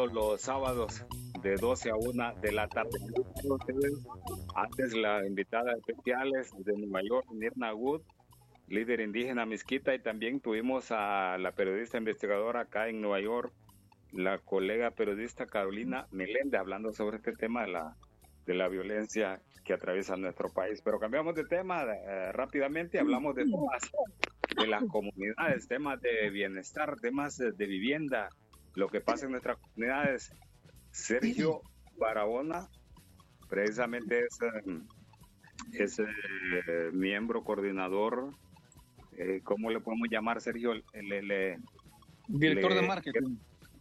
todos los sábados de 12 a 1 de la tarde. Antes la invitada especial es de Nueva York, Mirna Wood, líder indígena Mezquita, y también tuvimos a la periodista investigadora acá en Nueva York, la colega periodista Carolina Meléndez, hablando sobre este tema de la violencia que atraviesa nuestro país. Pero cambiamos de tema rápidamente, hablamos de temas de las comunidades, temas de bienestar, temas de vivienda, lo que pasa en nuestras comunidades. Sergio Barahona, precisamente es miembro coordinador, ¿cómo le podemos llamar, Sergio? Director de marketing.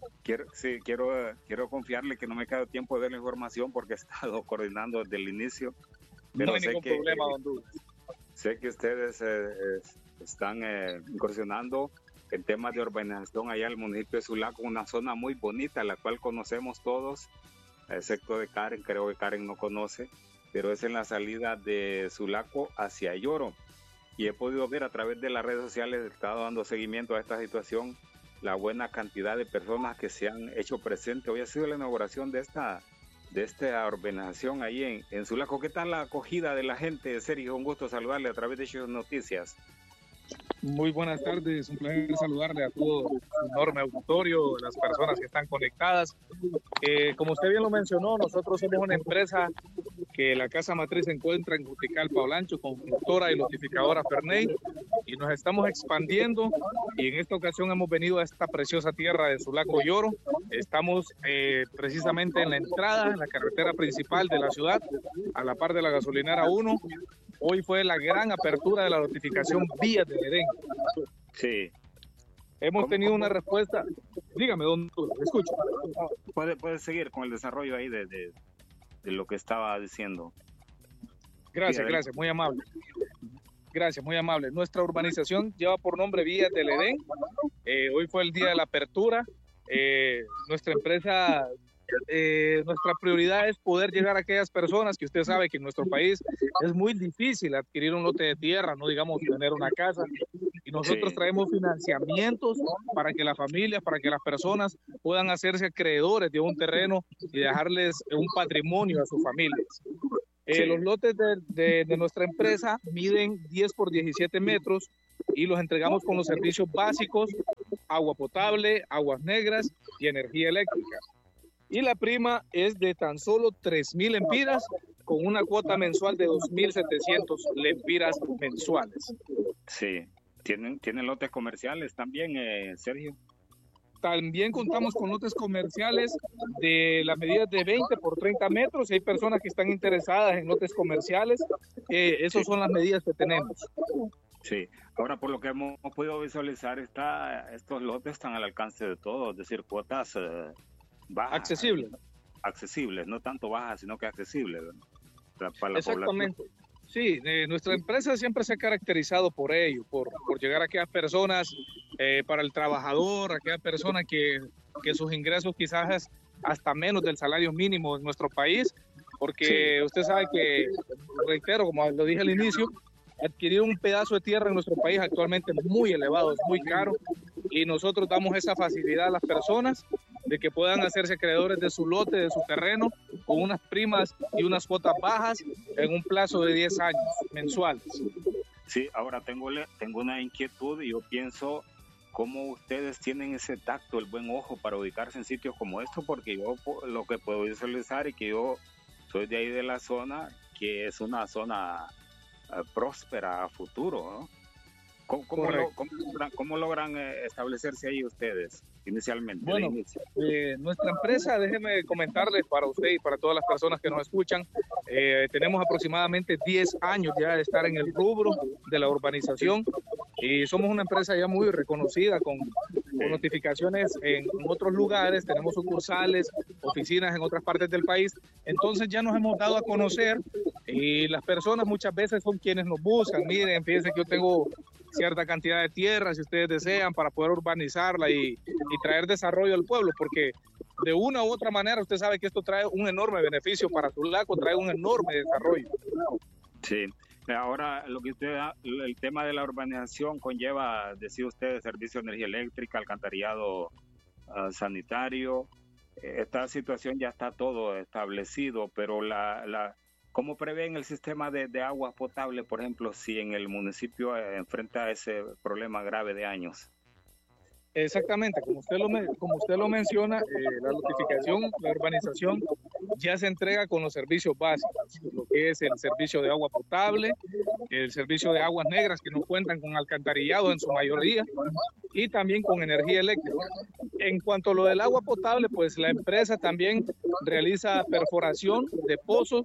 Quiero confiarle que no me queda tiempo de ver la información porque he estado coordinando desde el inicio. Pero no hay ningún problema, don Douglas. Sé que ustedes están incursionando en temas de urbanización allá en el municipio de Sulaco, una zona muy bonita, la cual conocemos todos, excepto de Karen. Creo que Karen no conoce, pero es en la salida de Sulaco hacia Yoro. Y he podido ver a través de las redes sociales, he estado dando seguimiento a esta situación, la buena cantidad de personas que se han hecho presentes. Hoy ha sido la inauguración de esta urbanización ahí en Sulaco. ¿Qué tal la acogida de la gente? Sergio, un gusto saludarle a través de Sus Noticias. Muy buenas tardes, un placer saludarle a todo el enorme auditorio, las personas que están conectadas. Como usted bien lo mencionó, nosotros somos una empresa que la casa matriz se encuentra en Juticalpa, Olancho, constructora y notificadora Ferney, y nos estamos expandiendo, y en esta ocasión hemos venido a esta preciosa tierra de Sulaco Yoro. Estamos precisamente en la entrada, en la carretera principal de la ciudad, a la par de la gasolinera 1. Hoy fue la gran apertura de la notificación Vías del Edén. Sí. Hemos tenido una respuesta. Dígame, don, escucho. Puede seguir con el desarrollo ahí de lo que estaba diciendo. Gracias, muy amable. Gracias, muy amable. Nuestra urbanización lleva por nombre Vías del Edén. Hoy fue el día de la apertura. Nuestra empresa... nuestra prioridad es poder llegar a aquellas personas que usted sabe que en nuestro país es muy difícil adquirir un lote de tierra, no digamos tener una casa, y nosotros traemos financiamientos para que las familias, para que las personas puedan hacerse acreedores de un terreno y dejarles un patrimonio a sus familias. Los lotes de nuestra empresa miden 10 por 17 metros y los entregamos con los servicios básicos: agua potable, aguas negras y energía eléctrica. Y la prima es de tan solo 3,000 lempiras, con una cuota mensual de 2,700 lempiras mensuales. Sí, ¿tienen lotes comerciales también, Sergio? También contamos con lotes comerciales de las medidas de 20 por 30 metros. Hay personas que están interesadas en lotes comerciales. Esas son las medidas que tenemos. Sí, ahora por lo que hemos podido visualizar, estos lotes están al alcance de todos, es decir, cuotas... bajas, accesibles, no tanto bajas, sino que accesibles para la Exactamente. población. Sí, nuestra empresa siempre se ha caracterizado por ello, por llegar a aquellas personas, para el trabajador, aquellas personas que sus ingresos quizás hasta menos del salario mínimo en nuestro país, porque usted sabe que, reitero, como lo dije al inicio, adquirir un pedazo de tierra en nuestro país actualmente es muy elevado, es muy caro, y nosotros damos esa facilidad a las personas de que puedan hacerse acreedores de su lote, de su terreno, con unas primas y unas cuotas bajas en un plazo de 10 años mensuales. Sí, ahora tengo una inquietud y yo pienso cómo ustedes tienen ese tacto, el buen ojo para ubicarse en sitios como estos, porque yo lo que puedo visualizar y que yo soy de ahí de la zona, que es una zona próspera a futuro, ¿no? ¿Cómo logran establecerse ahí ustedes inicialmente? Bueno, nuestra empresa, déjeme comentarles para usted y para todas las personas que nos escuchan, tenemos aproximadamente 10 años ya de estar en el rubro de la urbanización, y somos una empresa ya muy reconocida con notificaciones en otros lugares, tenemos sucursales, oficinas en otras partes del país. Entonces ya nos hemos dado a conocer, y las personas muchas veces son quienes nos buscan. Miren, fíjense que yo tengo cierta cantidad de tierra, si ustedes desean, para poder urbanizarla y traer desarrollo al pueblo, porque de una u otra manera usted sabe que esto trae un enorme beneficio para Sulaco, trae un enorme desarrollo. Sí, ahora el tema de la urbanización conlleva, decía usted, servicio de energía eléctrica, alcantarillado sanitario, esta situación ya está todo establecido, pero ¿cómo prevén el sistema de agua potable, por ejemplo, si en el municipio enfrenta ese problema grave de años? Exactamente, como usted lo menciona, la notificación, la urbanización ya se entrega con los servicios básicos, lo que es el servicio de agua potable, el servicio de aguas negras que no cuentan con alcantarillado en su mayoría y también con energía eléctrica. En cuanto a lo del agua potable, pues la empresa también realiza perforación de pozos,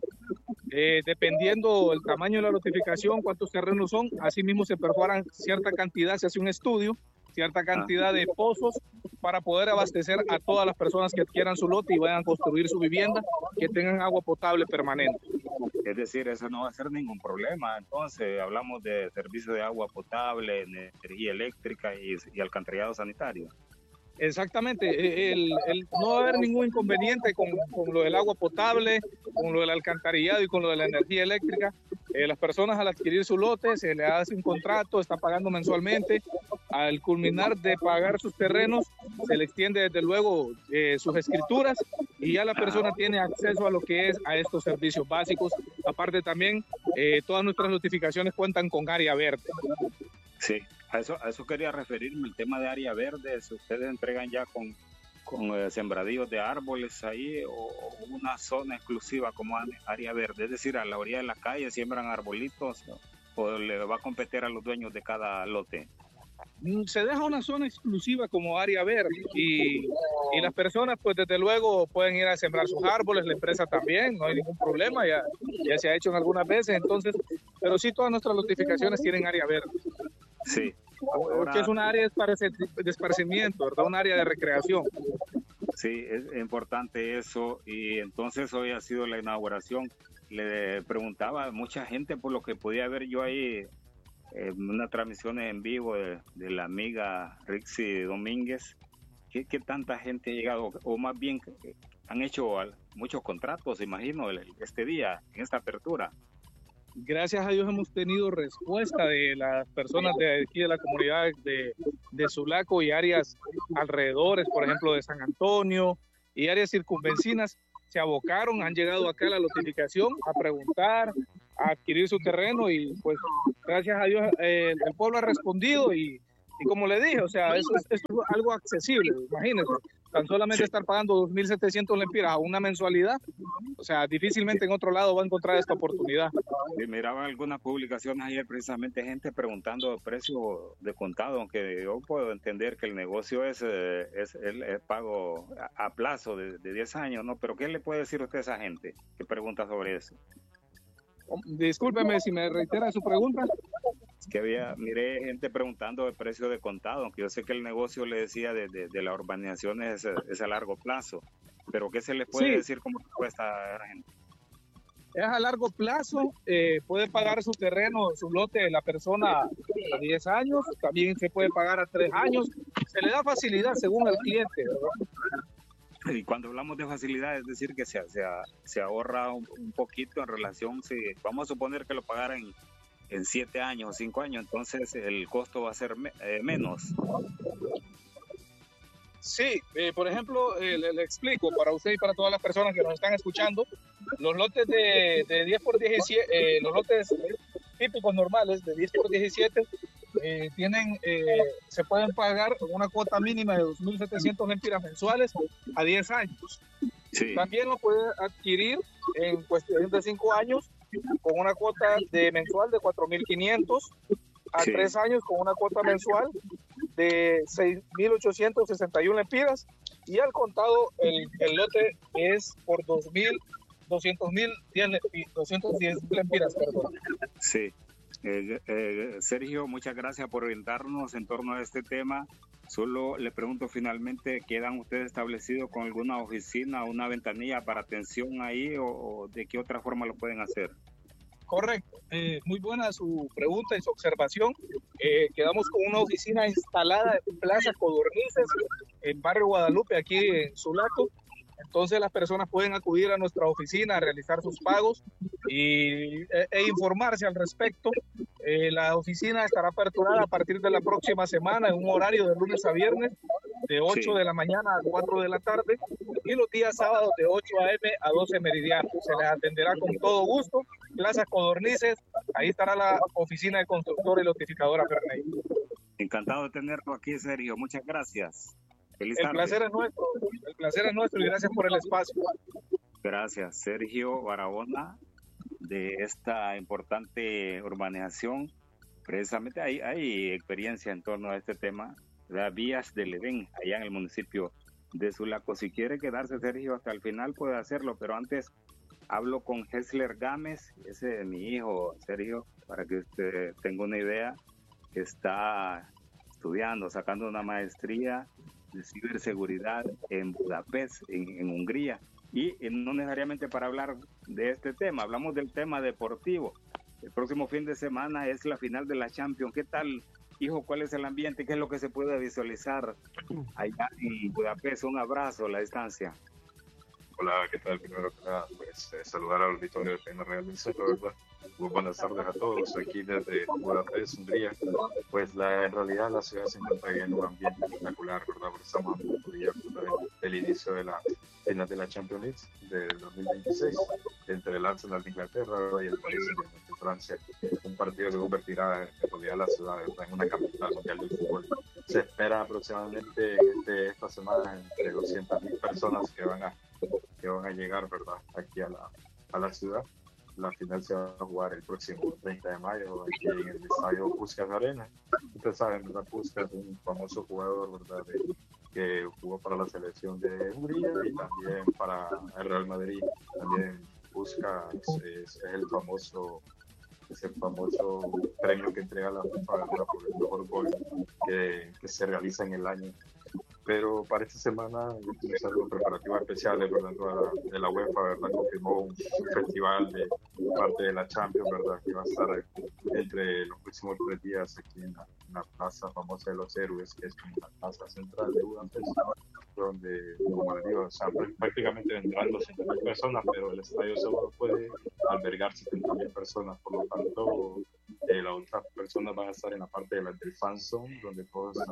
dependiendo del tamaño de la notificación, cuántos terrenos son, asimismo se perforan cierta cantidad, se hace un estudio, cierta cantidad de pozos para poder abastecer a todas las personas que adquieran su lote y vayan a construir su vivienda, que tengan agua potable permanente. Es decir, eso no va a ser ningún problema. Entonces, hablamos de servicio de agua potable, energía eléctrica y alcantarillado sanitario. Exactamente, no va a haber ningún inconveniente con lo del agua potable, con lo del alcantarillado y con lo de la energía eléctrica. Las personas al adquirir su lote se le hace un contrato, está pagando mensualmente. Al culminar de pagar sus terrenos, se le extiende desde luego sus escrituras y ya la persona tiene acceso a lo que es a estos servicios básicos. Aparte también, todas nuestras notificaciones cuentan con área verde. Sí, a eso quería referirme, el tema de área verde. Si ustedes entregan ya con sembradíos de árboles ahí o una zona exclusiva como área verde, es decir, a la orilla de la calle siembran arbolitos o le va a competir a los dueños de cada lote. Se deja una zona exclusiva como área verde y las personas pues desde luego pueden ir a sembrar sus árboles, la empresa también, no hay ningún problema, ya se ha hecho en algunas veces, entonces, pero sí todas nuestras notificaciones tienen área verde. Sí. Porque es una área de esparcimiento, ¿verdad? Un área de recreación. Sí, es importante eso. Y entonces hoy ha sido la inauguración. Le preguntaba a mucha gente por lo que podía ver yo ahí una transmisión en vivo de la amiga Rixi Domínguez. ¿Qué tanta gente ha llegado? O más bien han hecho muchos contratos, imagino, este día, en esta apertura. Gracias a Dios hemos tenido respuesta de las personas de aquí de la comunidad de Sulaco y áreas alrededores, por ejemplo de San Antonio y áreas circunvecinas, se abocaron, han llegado acá a la notificación a preguntar, a adquirir su terreno y pues gracias a Dios el pueblo ha respondido y como le dije, o sea, esto es algo accesible, imagínense, tan solamente estar pagando 2.700 lempiras a una mensualidad, o sea, difícilmente en otro lado va a encontrar esta oportunidad. Sí, miraba algunas publicaciones ayer precisamente gente preguntando el precio de contado, aunque yo puedo entender que el negocio es el pago a plazo de 10 años, ¿no? Pero ¿qué le puede decir usted a esa gente que pregunta sobre eso? Discúlpeme si me reitera su pregunta. Es que miré gente preguntando el precio de contado, aunque yo sé que el negocio le decía de la urbanización es a largo plazo, pero ¿qué se le puede decir cómo cuesta a la gente? Es a largo plazo, puede pagar su terreno, su lote la persona a 10 años, también se puede pagar a 3 años, se le da facilidad según el cliente, ¿verdad? Y cuando hablamos de facilidad, es decir, que se ahorra un poquito en relación, si vamos a suponer que lo pagaran en 7 años o 5 años, entonces el costo va a ser menos. Sí, por ejemplo, le explico para usted y para todas las personas que nos están escuchando, los lotes de 10 por 17, los lotes típicos normales de 10 por 17 se pueden pagar una cuota mínima de 2.700 lempiras mensuales a 10 años. Sí. También lo puede adquirir en cuestión de 5 años con una cuota mensual de 4.500, a 3 años con una cuota mensual de 6.861 lempiras y al contado el lote es por 210 lempiras, perdón. Sí. Sergio, muchas gracias por orientarnos en torno a este tema. Solo le pregunto finalmente, ¿quedan ustedes establecidos con alguna oficina, una ventanilla para atención ahí o de qué otra forma lo pueden hacer? Correcto, muy buena su pregunta y su observación. Quedamos con una oficina instalada en Plaza Codornices, en Barrio Guadalupe, aquí en Sulaco. Entonces las personas pueden acudir a nuestra oficina a realizar sus pagos e informarse al respecto. La oficina estará aperturada a partir de la próxima semana en un horario de lunes a viernes de 8 de la mañana a 4 de la tarde, y los días sábados de 8 a.m. a 12 meridiano. Se les atenderá con todo gusto. Plaza Codornices, ahí estará la oficina de constructora y notificadora Ferney. Encantado de tenerlo aquí, Sergio. Muchas gracias. Feliz El tarde. placer es nuestro y gracias por el espacio. Gracias, Sergio Barahona, de esta importante urbanización. Precisamente hay experiencia en torno a este tema, las vías del Edén, allá en el municipio de Sulaco. Si quiere quedarse, Sergio, hasta el final puede hacerlo, pero antes hablo con Hessler Gámez, ese es mi hijo, Sergio, para que usted tenga una idea, que está estudiando, sacando una maestría de ciberseguridad en Budapest, en Hungría. Y no necesariamente para hablar de este tema, hablamos del tema deportivo. El próximo fin de semana es la final de la Champions. ¿Qué tal, hijo? ¿Cuál es el ambiente? ¿Qué es lo que se puede visualizar allá en Budapest? Un abrazo a la distancia. Hola, ¿qué tal? Primero que nada, pues saludar al auditorio de Pena Real del Centro, ¿verdad? Muy buenas tardes a todos aquí desde Budapest, Hungría. Pues en realidad la ciudad se encuentra en un ambiente espectacular, ¿verdad? Porque estamos a un día del inicio de la final de la Champions League del 2026 entre el Arsenal de Inglaterra y el Paris Saint-Germain de Francia. Un partido que convertirá en realidad la ciudad, ¿verdad?, en una capital mundial del fútbol. Se espera aproximadamente esta semana entre 200.000 personas que van a llegar, ¿verdad?, aquí a la ciudad. La final se va a jugar el próximo 30 de mayo aquí en el estadio Puskás Arena. Ustedes saben, ¿verdad? Puskás es un famoso jugador, ¿verdad?, que jugó para la selección de Hungría y también para el Real Madrid. También Puskás es el famoso premio que entrega la FIFA, ¿verdad?, por el mejor gol que se realiza en el año. Pero para esta semana es algo preparativo especial, ¿verdad? De la UEFA, ¿verdad? Confirmó un festival de parte de la Champions, ¿verdad?, que va a estar entre los próximos 3 días aquí en la plaza famosa de los héroes, que es una plaza central de Budapest, donde, como les digo, o sea, prácticamente vendrán 200.000 personas, pero el estadio solo puede albergar 70.000 personas, por lo tanto, las otras personas van a estar en la parte del fan zone, donde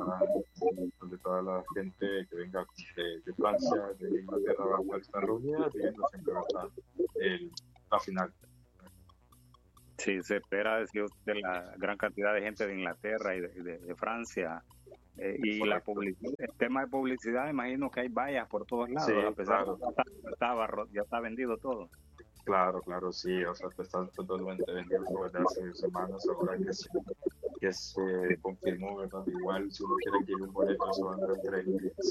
toda la gente que venga de Francia, de Inglaterra, va a estar reunida, viendo siempre la final. Sí, se espera, decía usted, la gran cantidad de gente de Inglaterra y de Francia. Y la publicidad, el tema de publicidad, imagino que hay vallas por todos lados, sí, a pesar de que ya está vendido todo. Claro, sí, o sea, está totalmente vendido desde hace semanas, ahora que se confirmó, ¿verdad? Igual, si uno quiere adquirir un boleto, se van a entre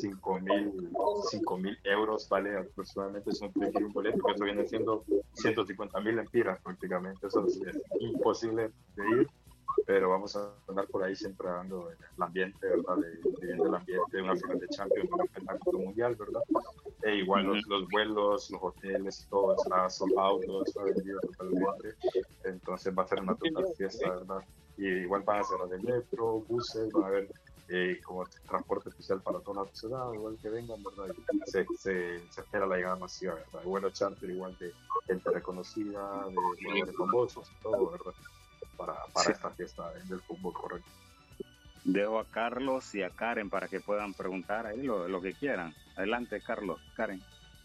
5.000 euros, vale aproximadamente, si uno quiere adquirir un boleto, que eso viene siendo 150.000 lempiras prácticamente, eso es imposible de ir, pero vamos a andar por ahí siempre dando el ambiente, ¿verdad? Viviendo el ambiente de una final de Champions, de un espectáculo mundial, ¿verdad? E igual los vuelos, los hoteles, todo está sold out, todo está vendido totalmente, entonces va a ser una total fiesta, ¿verdad? Y igual van a ser de metro, buses, van a haber como transporte especial para toda la ciudad, igual que vengan, ¿verdad? Se espera la llegada masiva, ¿verdad? Vuelos charter igual de gente reconocida, de jugadores famosos, todo, ¿verdad? Para sí, esta fiesta del fútbol, correcto. Dejo a Carlos y a Karen para que puedan preguntar ahí lo que quieran. Adelante, Carlos, Karen.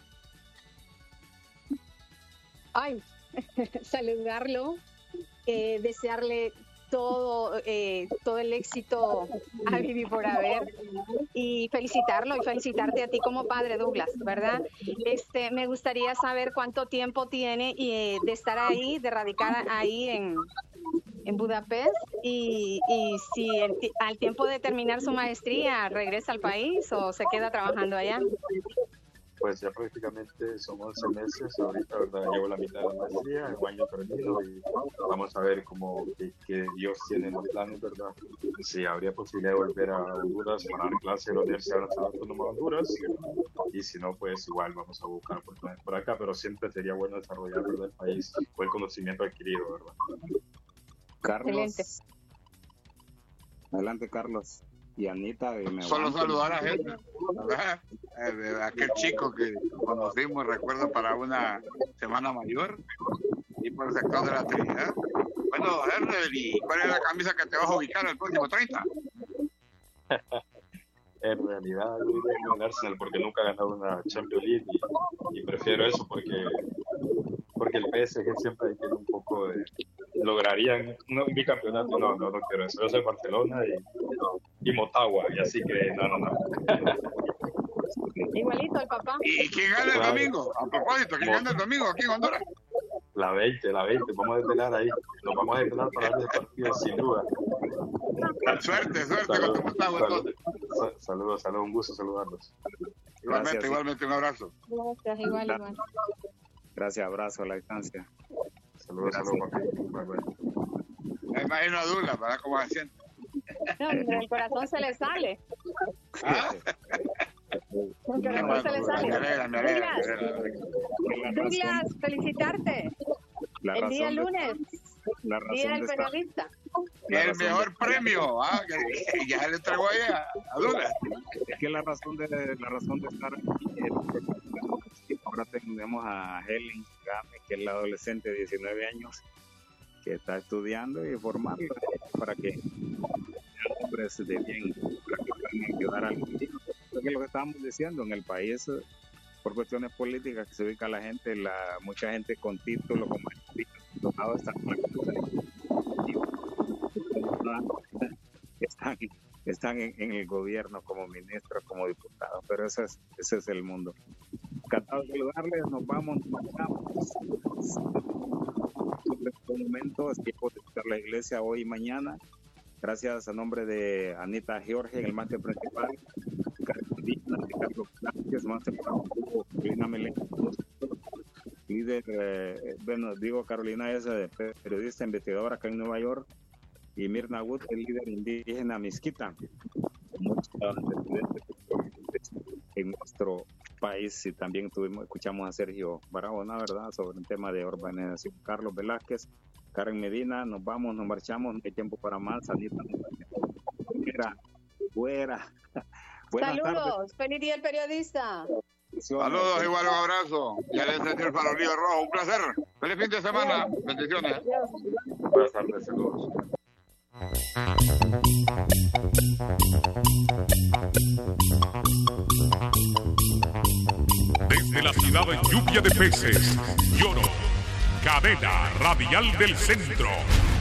Ay, saludarlo, desearle todo el éxito a Vivi por haber y felicitarlo y felicitarte a ti como padre, Douglas, ¿verdad? Me gustaría saber cuánto tiempo tiene de estar ahí, de radicar ahí en Budapest y si al tiempo de terminar su maestría regresa al país o se queda trabajando allá. Pues ya prácticamente son 11 meses, ahorita, ¿verdad? Llevo la mitad de la maestría, en un año termino y vamos a ver cómo que Dios tiene los planes, ¿verdad? Si habría posibilidad de volver a Honduras para dar clase en la Universidad Nacional Autónoma de Honduras, y si no, pues igual vamos a buscar oportunidades por acá, pero siempre sería bueno desarrollar, ¿verdad?, el país o el conocimiento adquirido, ¿verdad? Carlos. Excelente. Adelante, Carlos. Y Anita. Solo saludar a gente. Aquel chico que conocimos, recuerdo, para una semana mayor y por el sector de la Trinidad. Bueno, Herder, ¿y cuál es la camisa que te vas a ubicar el próximo 30? en realidad yo iría con el Arsenal porque nunca ha ganado una Champions League y prefiero eso porque el PSG siempre tiene un poco de... Lograrían un bicampeonato, no quiero eso. Yo soy Barcelona y Motagua, y así que no. Igualito el papá. ¿Y quién gana el domingo? A propósito, ¿quién gana el domingo aquí en Honduras? La 20, vamos a desvelar ahí. Nos vamos a desvelar para ver el partido sin duda. Suerte con Motagua entonces. Saludos, un gusto saludarlos. Igualmente, un abrazo. Gracias, igual. Gracias, abrazo a la distancia. Saludos, papi. Me imagino a Dula, para cómo se siente. No, el corazón se le sale. ¿Ah? El corazón se le sale. Me alegra. Douglas, felicitarte. El día lunes, día del periodista. El mejor premio, que ya le entregó ahí a Dula. Es que la razón de estar aquí es ahora tenemos a Helen Game, que es la adolescente de 19 años, que está estudiando y formarla para que sean hombres de bien, para que puedan ayudar al niño. Porque lo que estábamos diciendo, en el país, por cuestiones políticas que se ubica la gente, mucha gente con título, como están en el gobierno como ministros, como diputados, pero ese es el mundo. Encantado de saludarles, nos marchamos. En este momento es tiempo de visitar la iglesia hoy y mañana. Gracias a nombre de Anita Jorge, el máster principal, Carlos Blanques, máster Carolina Meléndez, líder, Carolina es periodista investigadora acá en Nueva York, y Mirna Wood, el líder indígena Mezquita. Muchos presidentes en nuestro país, y también escuchamos a Sergio Barahona, ¿verdad?, sobre el tema de urbanización. Carlos Velázquez, Karen Medina, nos marchamos, no hay tiempo para más. Anita, fuera. Saludos, tardes. Feliz día el periodista. Saludos, igual un abrazo. Ya les encendió el farolillo rojo, un placer. Feliz fin de semana, bendiciones. Buenas tardes, saludos. Desde la ciudad de lluvia de peces, Lloro, cadena radial del centro.